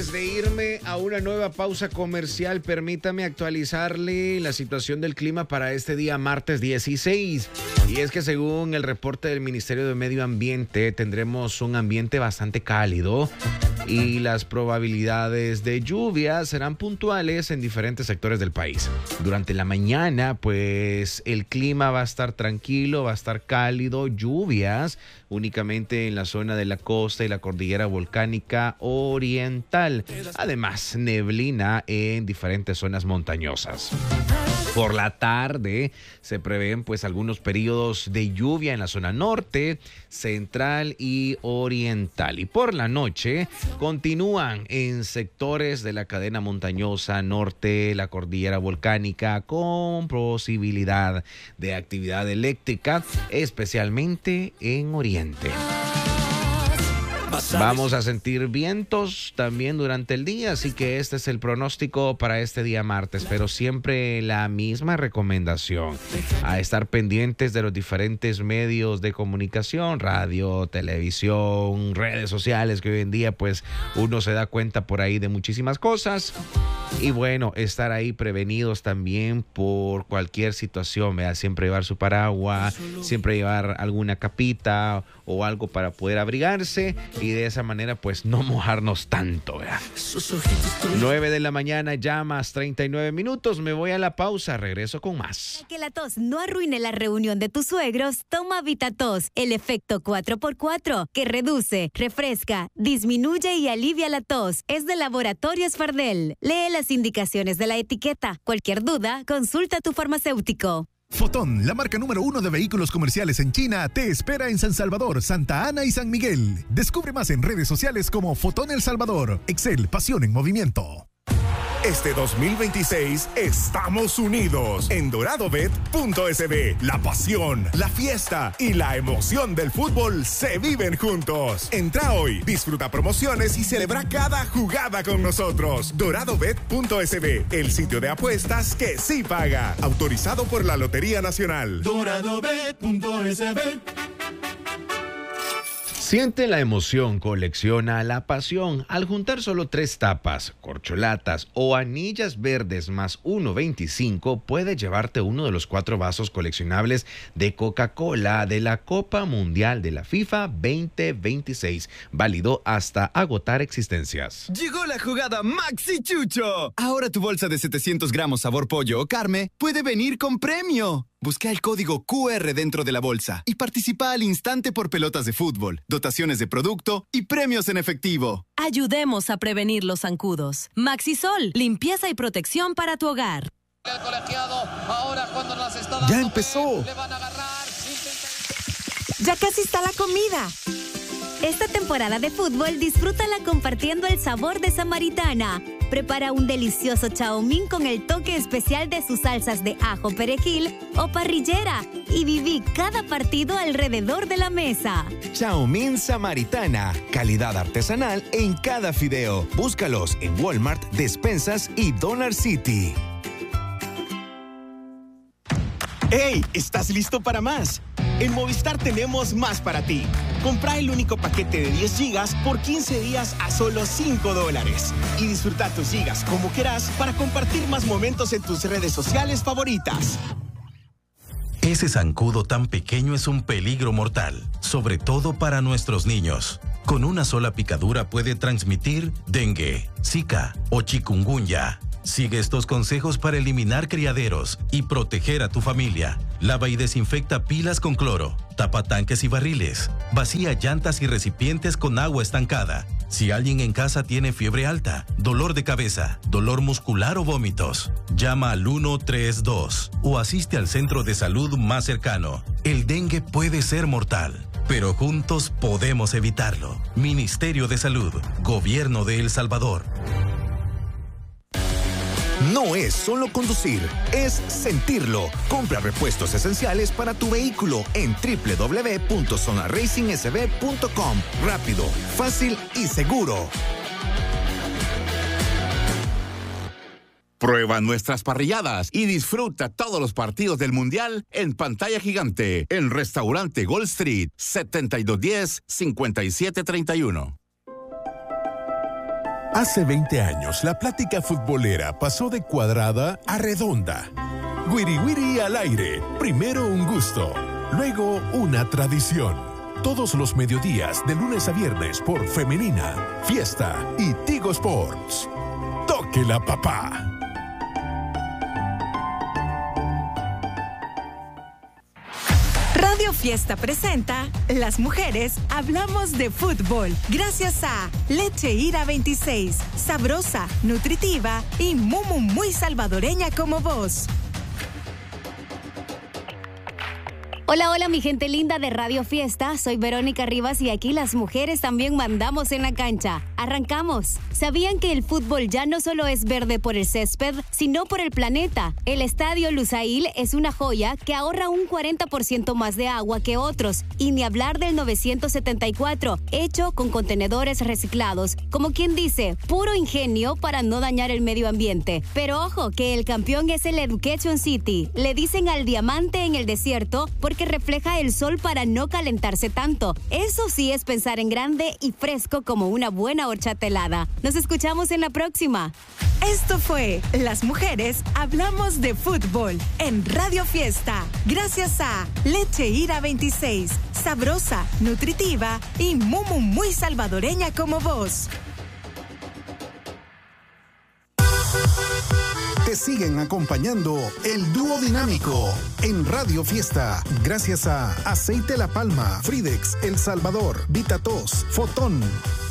antes de irme a una nueva pausa comercial, permítame actualizarle la situación del clima para este día martes 16. Y es que según el reporte del Ministerio de Medio Ambiente, tendremos un ambiente bastante cálido y las probabilidades de lluvia serán puntuales en diferentes sectores del país. Durante la mañana, pues el clima va a estar tranquilo, va a estar cálido, lluvias únicamente en la zona de la costa y la cordillera volcánica oriental. Además, neblina en diferentes zonas montañosas. Por la tarde se prevén pues algunos periodos de lluvia en la zona norte, central y oriental. Y por la noche continúan en sectores de la cadena montañosa norte, la cordillera volcánica, con posibilidad de actividad eléctrica, especialmente en oriente. Vamos a sentir vientos también durante el día, así que este es el pronóstico para este día martes, pero siempre la misma recomendación, a estar pendientes de los diferentes medios de comunicación, radio, televisión, redes sociales, que hoy en día pues uno se da cuenta por ahí de muchísimas cosas. Y bueno, estar ahí prevenidos también por cualquier situación, ¿verdad? Siempre llevar su paraguas, siempre llevar alguna capita o algo para poder abrigarse y de esa manera pues no mojarnos tanto, ¿verdad? 9 de la mañana, ya más 39 minutos, me voy a la pausa, regreso con más. Que la tos no arruine la reunión de tus suegros, toma VitaTos, el efecto 4x4, que reduce, refresca, disminuye y alivia la tos. Es de Laboratorios Fardel. Lee las indicaciones de la etiqueta. Cualquier duda, consulta a tu farmacéutico. Fotón, la marca número 1 de vehículos comerciales en China, te espera en San Salvador, Santa Ana y San Miguel. Descubre más en redes sociales como Fotón El Salvador. Excel, pasión en movimiento. Este 2026 estamos unidos en doradobet.sb. La pasión, la fiesta y la emoción del fútbol se viven juntos. Entra hoy, disfruta promociones y celebra cada jugada con nosotros. Doradobet.sb, el sitio de apuestas que sí paga. Autorizado por la Lotería Nacional. Doradobet.sb. Siente la emoción, colecciona la pasión. Al juntar solo 3 tapas, corcholatas o anillas verdes más 1.25, puedes llevarte uno de los 4 vasos coleccionables de Coca-Cola de la Copa Mundial de la FIFA 2026. Válido hasta agotar existencias. Llegó la jugada Maxi Chucho. Ahora tu bolsa de 700 gramos sabor pollo o carne puede venir con premio. Busca el código QR dentro de la bolsa y participa al instante por pelotas de fútbol, dotaciones de producto y premios en efectivo. Ayudemos a prevenir los zancudos. Maxisol, limpieza y protección para tu hogar. ¡Ya empezó! Ya casi está la comida. Esta temporada de fútbol, disfrútala compartiendo el sabor de Samaritana. Prepara un delicioso chaomín con el toque especial de sus salsas de ajo, perejil o parrillera y viví cada partido alrededor de la mesa. Chaomín Samaritana, calidad artesanal en cada fideo. Búscalos en Walmart, Despensas y Dollar City. ¡Hey! ¿Estás listo para más? En Movistar tenemos más para ti. Compra el único paquete de 10 gigas por 15 días a solo $5. Y disfruta tus gigas como quieras para compartir más momentos en tus redes sociales favoritas. Ese zancudo tan pequeño es un peligro mortal, sobre todo para nuestros niños. Con una sola picadura puede transmitir dengue, zika o chikungunya. Sigue estos consejos para eliminar criaderos y proteger a tu familia. Lava y desinfecta pilas con cloro. Tapa tanques y barriles. Vacía llantas y recipientes con agua estancada. Si alguien en casa tiene fiebre alta, dolor de cabeza, dolor muscular o vómitos, llama al 132 o asiste al centro de salud más cercano. El dengue puede ser mortal, pero juntos podemos evitarlo. Ministerio de Salud, Gobierno de El Salvador. No es solo conducir, es sentirlo. Compra repuestos esenciales para tu vehículo en www.zonaracingsb.com. Rápido, fácil y seguro. Prueba nuestras parrilladas y disfruta todos los partidos del Mundial en pantalla gigante en Restaurante Gold Street, 7210-5731. Hace 20 años, la plática futbolera pasó de cuadrada a redonda. Wiri Wiri al aire. Primero un gusto, luego una tradición. Todos los mediodías, de lunes a viernes, por Femenina, Fiesta y Tigo Sports. Toque la papá. Radio Fiesta presenta Las Mujeres Hablamos de Fútbol. Gracias a Leche Ira 26, sabrosa, nutritiva y muy salvadoreña como vos. Hola, hola mi gente linda de Radio Fiesta, soy Verónica Rivas y aquí las mujeres también mandamos en la cancha. Arrancamos. ¿Sabían que el fútbol ya no solo es verde por el césped, sino por el planeta? El Estadio Lusail es una joya que ahorra un 40% más de agua que otros, y ni hablar del 974, hecho con contenedores reciclados, como quien dice, puro ingenio para no dañar el medio ambiente. Pero ojo, que el campeón es el Education City. Le dicen al diamante en el desierto porque refleja el sol para no calentarse tanto. Eso sí es pensar en grande y fresco como una buena horchata helada. Nos escuchamos en la próxima. Esto fue Las Mujeres Hablamos de Fútbol en Radio Fiesta. Gracias a Leche Ira 26, sabrosa, nutritiva y muy salvadoreña como vos. Te siguen acompañando el dúo dinámico en Radio Fiesta. Gracias a Aceite La Palma, Fridex, El Salvador, Vitatos, Fotón.